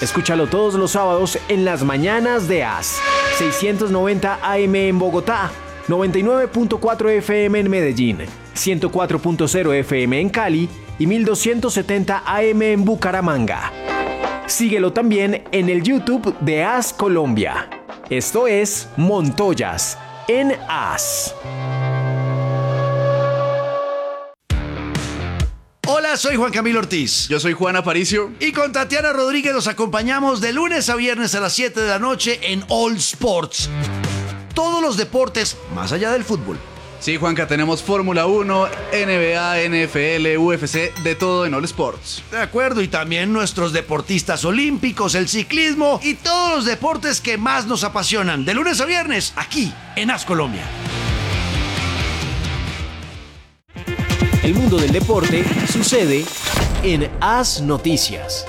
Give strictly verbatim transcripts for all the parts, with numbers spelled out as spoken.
Escúchalo todos los sábados en las mañanas de A S. seiscientos noventa A M en Bogotá, noventa y nueve punto cuatro F M en Medellín, ciento cuatro punto cero F M en Cali y mil doscientos setenta A M en Bucaramanga. Síguelo también en el YouTube de A S Colombia. Esto es Montoyas en A S. Hola, soy Juan Camilo Ortiz. Yo soy Juan Aparicio. Y con Tatiana Rodríguez nos acompañamos de lunes a viernes a las siete de la noche en All Sports. Todos los deportes más allá del fútbol. Sí, Juanca, tenemos Fórmula uno, N B A, N F L, U F C, de todo en All Sports. De acuerdo, y también nuestros deportistas olímpicos, el ciclismo y todos los deportes que más nos apasionan. De lunes a viernes, aquí en A S Colombia. El mundo del deporte sucede en A S Noticias.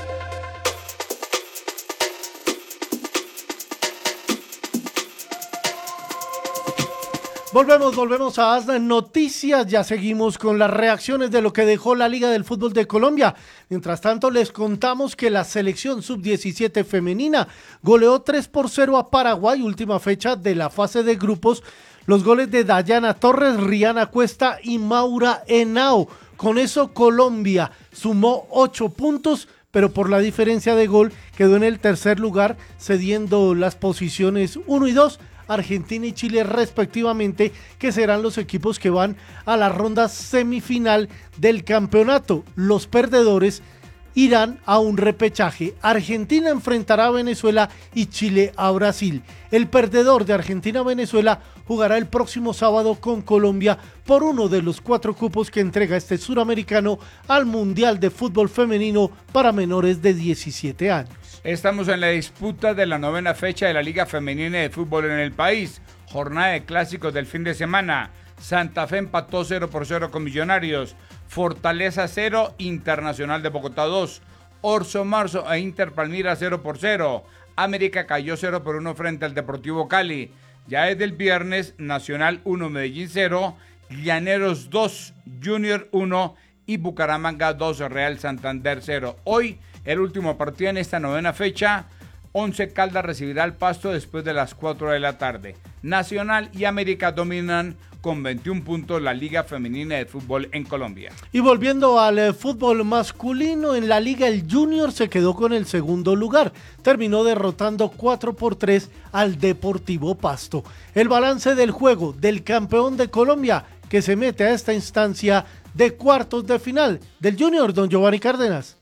Volvemos, volvemos a A S Noticias. Ya seguimos con las reacciones de lo que dejó la Liga del Fútbol de Colombia. Mientras tanto, les contamos que la selección sub diecisiete femenina goleó tres por cero a Paraguay, última fecha de la fase de grupos. Los goles de Dayana Torres, Rihanna Cuesta y Maura Henao. Con eso Colombia sumó ocho puntos, pero por la diferencia de gol quedó en el tercer lugar, cediendo las posiciones uno y dos, Argentina y Chile respectivamente, que serán los equipos que van a la ronda semifinal del campeonato. Los perdedores irán a un repechaje. Argentina enfrentará a Venezuela y Chile a Brasil. El perdedor de Argentina-Venezuela jugará el próximo sábado con Colombia por uno de los cuatro cupos que entrega este suramericano al Mundial de Fútbol Femenino para menores de diecisiete años. Estamos en la disputa de la novena fecha de la Liga Femenina de Fútbol en el país. Jornada de clásicos del fin de semana. Santa Fe empató cero por cero con Millonarios. Fortaleza cero, Internacional de Bogotá dos. Orso Marzo e Inter Palmira cero por cero. América cayó cero por uno frente al Deportivo Cali. Ya desde el viernes, Nacional uno, Medellín cero, Llaneros dos, Junior uno y Bucaramanga dos, Real Santander cero. Hoy, el último partido en esta novena fecha, Once Caldas recibirá al Pasto después de las cuatro de la tarde. Nacional y América dominan con veintiún puntos la Liga Femenina de Fútbol en Colombia. Y volviendo al eh, fútbol masculino, en la Liga el Junior se quedó con el segundo lugar. Terminó derrotando cuatro por tres al Deportivo Pasto. El balance del juego del campeón de Colombia, que se mete a esta instancia de cuartos de final del Junior, don Giovanni Cárdenas.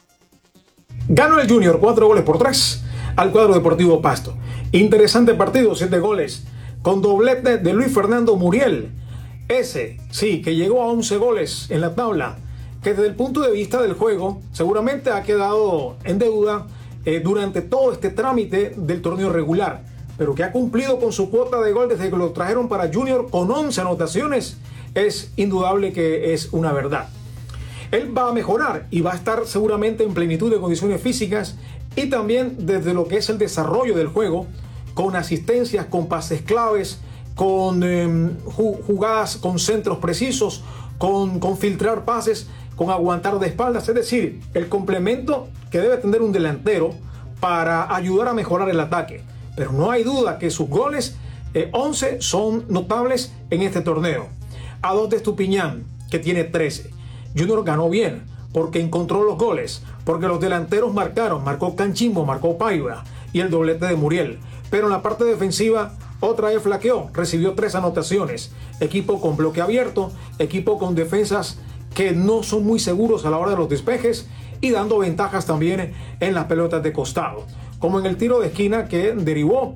Ganó el Junior cuatro goles por tres al cuadro Deportivo Pasto. Interesante partido, siete goles, con doblete de Luis Fernando Muriel. Ese, sí, que llegó a once goles en la tabla, que desde el punto de vista del juego seguramente ha quedado en deuda eh, durante todo este trámite del torneo regular, pero que ha cumplido con su cuota de gol desde que lo trajeron para Junior con once anotaciones. Es indudable que es una verdad. Él va a mejorar y va a estar seguramente en plenitud de condiciones físicas y también desde lo que es el desarrollo del juego, con asistencias, con pases claves, con eh, jugadas, con centros precisos, con, con filtrar pases, con aguantar de espaldas. Es decir, el complemento que debe tener un delantero para ayudar a mejorar el ataque. Pero no hay duda que sus goles, eh, once, son notables en este torneo. A dos de Estupiñán, que tiene trece. Junior ganó bien porque encontró los goles, porque los delanteros marcaron, marcó Canchimbo, marcó Paiva y el doblete de Muriel. Pero en la parte defensiva otra vez flaqueó, recibió tres anotaciones. Equipo con bloque abierto, equipo con defensas que no son muy seguros a la hora de los despejes y dando ventajas también en las pelotas de costado, como en el tiro de esquina que derivó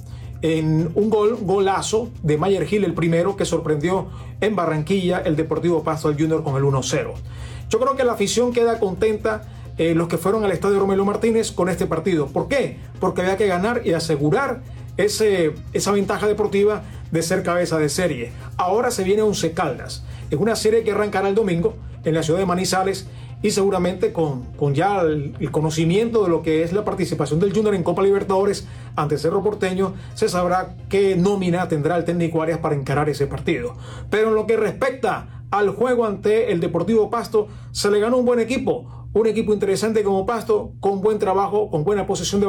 en un gol, golazo de Mayer Gil, el primero que sorprendió en Barranquilla el Deportivo Pasto al Junior con el uno cero. Yo creo que la afición queda contenta, eh, los que fueron al estadio Romelio Martínez, con este partido. ¿Por qué? Porque había que ganar y asegurar ese, esa ventaja deportiva de ser cabeza de serie. Ahora se viene Once Caldas. Es una serie que arrancará el domingo en la ciudad de Manizales y seguramente con, con ya el, el conocimiento de lo que es la participación del Junior en Copa Libertadores ante Cerro Porteño, se sabrá qué nómina tendrá el técnico Arias para encarar ese partido. Pero en lo que respecta al juego ante el Deportivo Pasto, se le ganó un buen equipo, un equipo interesante como Pasto, con buen trabajo, con buena posesión de